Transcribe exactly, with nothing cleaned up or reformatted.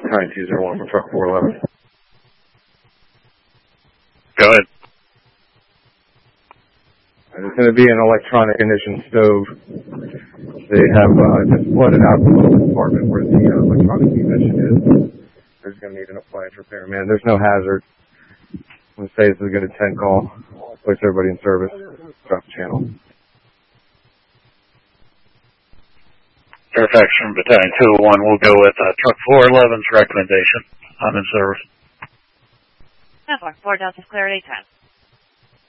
Battalion two oh one from Truck four eleven. Go ahead. There's going to be an electronic ignition stove. They have uh, just flooded out the little compartment where the uh, electronic ignition is. There's going to need an appliance repairman. There's no hazard. I'm going to say this is a good ten call. Place everybody in service. Drop the channel. Fairfax from Battalion two oh one. We'll go with uh, Truck four eleven's recommendation. I'm in service. Four Delta clear at eight times.